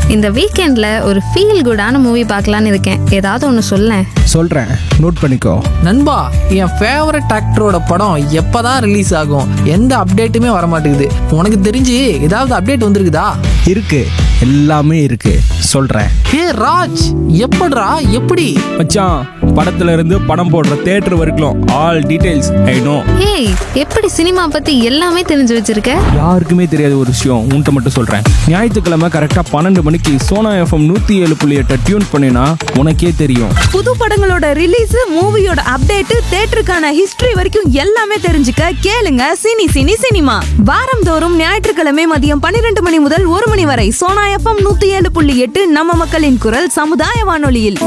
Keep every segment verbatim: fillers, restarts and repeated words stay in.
இந்த வீக்கெண்ட்ல ஒரு ஃபீல் குடான மூவி பார்க்கலான்னு இருக்கேன். ஏதாவது ஒன்று சொல்லேன். சொல்றேன், நோட் பண்ணிக்கோ. நண்பா, என் ஃபேவரட் ஆக்டரோட படம் எப்பதான் ரிலீஸ் ஆகும்? எந்த அப்டேட்டுமே வர மாட்டேங்குது. உனக்கு தெரிஞ்சு ஏதாவது அப்டேட் வந்திருக்குதா? இருக்கு, எல்லாமே இருக்கு, சொல்றேன். ஹே ராஜ், எப்படிடா எப்படி? மச்சான், படத்துல இருந்து படம் போடுற தியேட்டர் வரைக்கும் ஆல் டீடைல்ஸ் ஐ நோ. ஏய், எப்படி சினிமா பத்தி எல்லாமே தெரிஞ்சு வச்சிருக்க? யாருக்குமே தெரியாத ஒரு விஷயம் உன்கிட்ட மட்டும் சொல்றேன். ஞாயிற்றுக்கிழமை கரெக்டா பன்னெண்டு மணிக்கு சோனா எஃப்எம் நூத்தி ஏழு புள்ளி எட்டை டியூன் பண்ணினா உனக்கே தெரியும். புது படங்களோட ரிலீஸ், மூவியோட அப்டேட், தியேட்டருக்கான ஹிஸ்டரி வரைக்கும் எல்லாமே தெரிஞ்சுக்க கேளுங்க சினி சினி சினிமா. வாரந்தோறும் ஞாயிற்றுக்கிழமை மதியம் பன்னிரெண்டு மணி முதல் ஒரு மணி வரை சோனா எஃப்எம் நூத்தி ஏழு புள்ளி எட்டு நம்ம மக்களின் குரல் சமுதாய வானொலியில்.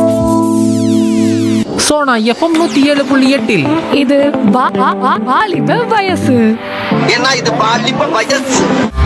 சோனா எஃப்எம் நூத்தி ஏழு புள்ளி எட்டில் இது வா- வா- வா- வாலிப வயசு. ஏன்னா இது பாலிப்ப வயசு.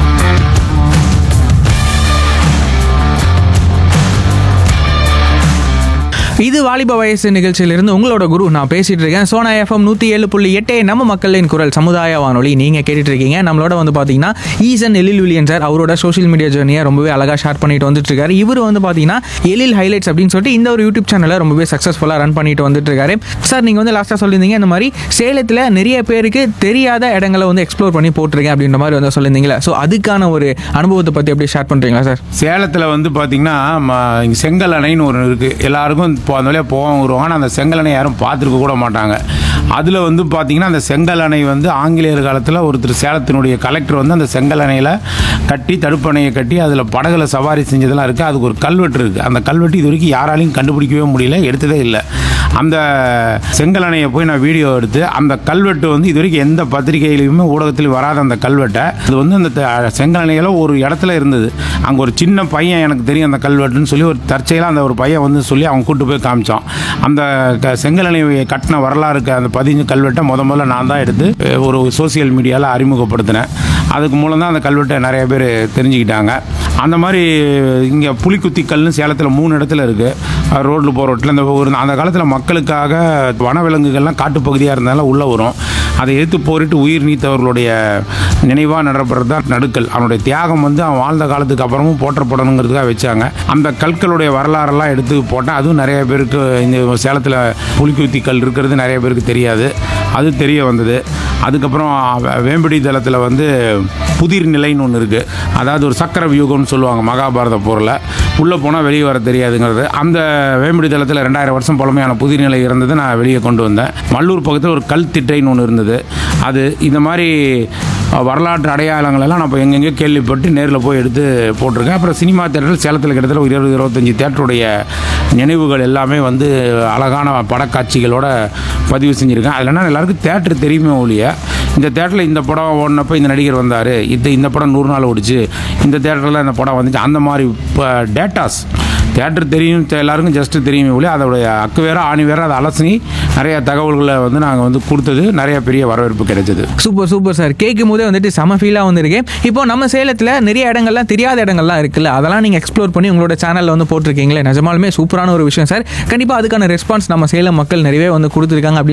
இது வாலிப வயசு நிகழ்ச்சியிலிருந்து உங்களோட குரு நான் பேசிட்டு இருக்கேன். சோனா எஃப்எம் நூற்றி ஏழு புள்ளி எட்டே நம்ம மக்களின் குரல் சமுதாய வானொலி நீங்கள் கேட்டுட்டு இருக்கீங்க. நம்மளோட வந்து பார்த்தீங்கன்னா ஈசன் எழில் வில்லியன் சார் அவரோட சோஷியல் மீடியா ஜேர்னியை ரொம்பவே அழகாக ஷேர் பண்ணிட்டு வந்துட்டு இருக்காரு. இவர் வந்து பார்த்தீங்கன்னா எழில் ஹைலைட்ஸ் அப்படின்னு சொல்லிட்டு இந்த ஒரு யூடியூப் சேனலை ரொம்பவே சக்ஸஸ்ஃபுல்லாக ரன் பண்ணிட்டு வந்துட்டு இருக்காரு. சார், நீங்கள் வந்து லாஸ்ட்டாக சொல்லியிருந்தீங்க இந்த மாதிரி சேலத்தில் நிறைய பேருக்கு தெரியாத இடங்களை வந்து எக்ஸ்ப்ளோர் பண்ணி போட்டிருக்கேன் அப்படின்ற மாதிரி வந்து சொல்லியிருந்தீங்களா? ஸோ அதுக்கான ஒரு அனுபவத்தை பற்றி எப்படி ஷேர் பண்ணுறீங்களா சார்? சேலத்தில் வந்து பார்த்தீங்கன்னா இங்கே செங்கல் அணைன்னு ஒன்று இருக்குது. எல்லாருக்கும் இப்போ அந்த வழியாக போவாங்க வருவாங்க. ஆனால் அந்த செங்கல் அணை யாரும் பார்த்துருக்க கூட மாட்டாங்க. அதில் வந்து பார்த்தீங்கன்னா அந்த செங்கல் அணை வந்து ஆங்கிலேயர் காலத்தில் ஒருத்தர் சேலத்தினுடைய கலெக்டர் வந்து அந்த செங்கல் அணையில் கட்டி தடுப்பணையை கட்டி அதில் படகுல சவாரி செஞ்சதெல்லாம் இருக்குது. அதுக்கு ஒரு கல்வெட்டு இருக்குது. அந்த கல்வெட்டு இது வரைக்கும் யாராலையும் கண்டுபிடிக்கவே முடியல, எடுத்ததே இல்லை. அந்த செங்கல் அணையை போய் நான் வீடியோ எடுத்து அந்த கல்வெட்டு வந்து இது வரைக்கும் எந்த பத்திரிகையிலையுமே ஊடகத்திலும் வராத அந்த கல்வெட்டை அது வந்து அந்த செங்கல் அணையில் ஒரு இடத்துல இருந்தது. அங்கே ஒரு சின்ன பையன் எனக்கு தெரியும் அந்த கல்வெட்டுன்னு சொல்லி ஒரு தற்செயலாக அந்த ஒரு பையன் வந்து சொல்லி அவங்க கூட்டு போய் காமிச்சான். அந்த செங்கல் அணையை கட்டின வரலாறுக்கு அந்த பதிஞ்சு கல்வெட்டை முத முதல்ல நான் தான் எடுத்து ஒரு சோசியல் மீடியாவில் அறிமுகப்படுத்தினேன். அதுக்கு மூலம் தான் அந்த கல்வெட்டை நிறைய பேர் தெரிஞ்சுக்கிட்டாங்க. அந்த மாதிரி இங்கே புலிக்குத்தி கல்னு சேலத்தில் மூணு இடத்துல இருக்குது. ரோட்டில் போகிற ரோட்டில் இந்த ஒரு அந்த காலத்தில் மக்களுக்காக வனவிலங்குகள்லாம் காட்டுப்பகுதியாக இருந்தாலும் உள்ளே வரும். அதை எடுத்து போரிட்டு உயிர் நீத்தவர்களுடைய நினைவாக நடப்படுறது தான் நடுக்கல். அவனுடைய தியாகம் வந்து அவன் வாழ்ந்த காலத்துக்கு அப்புறமும் போற்றப்படணுங்கிறதுக்காக வச்சாங்க. அந்த கற்களுடைய வரலாறெல்லாம் எடுத்து போட்டால் அதுவும் நிறைய பேருக்கு இந்த சேலத்தில் புலிக்குத்தி கல் இருக்கிறது நிறைய பேருக்கு தெரியாது. அது தெரிய வந்தது. அதுக்கப்புறம் வேம்படி தளத்தில் வந்து புதிர் நிலைன்னு ஒன்று இருக்குது. அதாவது ஒரு சக்கர வியூகம்னு சொல்லுவாங்க மகாபாரத போரில். உள்ளே போனால் வெளியே வர தெரியாதுங்கிறது. அந்த வேம்படி தளத்தில் ரெண்டாயிரம் வருஷம் பழமையான புதிர் நிலை இருந்தது. நான் வெளியே கொண்டு வந்தேன். மல்லூர் பக்கத்தில் ஒரு கல் திட்டைன்னு ஒன்று இருந்தது. அது இந்த மாதிரி வரலாற்று அடையாளங்களெல்லாம் நான் இப்போ எங்கெங்கேயோ கேள்விப்பட்டு நேரில் போய் எடுத்து போட்டிருக்கேன். அப்புறம் சினிமா தேட்டரில் சேலத்தில் கிட்டத்தட்ட ஒரு இருபது இருபத்தஞ்சி தேட்டருடைய நினைவுகள் எல்லாமே வந்து அழகான படக்காட்சிகளோட பதிவு செஞ்சுருக்கேன். அதில் என்ன எல்லாருக்கும் தேட்டர் தெரியுமே ஒழிய இந்த தேட்டரில் இந்த படம் ஓடினப்போ இந்த நடிகர் வந்தார், இது இந்த படம் நூறு நாள் ஓடிச்சு, இந்த தேட்டரில் இந்த படம் வந்துச்சு, அந்த மாதிரி இப்போ டேட்டாஸ் தேட்டர் தெரியும் எல்லாருக்கும் ஜஸ்ட்டு தெரியுமே ஒழிய அதோடைய அக்கு வேற ஆணி வேற அதை அலசி நிறைய தகவல்களை வந்து நாங்கள் வந்து கொடுத்தது நிறைய பெரிய வரவேற்பு கிடைச்சது. Super super sir. கேட்கும் போதே வந்துட்டு செம ஃபீலாக வந்துருக்கு. இப்போ நம்ம சேலத்தில் நிறைய இடங்கள்லாம் தெரியாத இடங்கள்லாம் இருக்குல்ல, அதெல்லாம் நீங்கள் எக்ஸ்ப்ளோர் பண்ணி உங்களோட சேனலில் வந்து போட்டிருக்கீங்களே, நிஜமாலுமே சூப்பரான ஒரு விஷயம் சார். கண்டிப்பாக அதுக்கான ரெஸ்பான்ஸ் நம்ம சேலம் மக்கள் நிறையவே வந்து கொடுத்துருக்காங்க.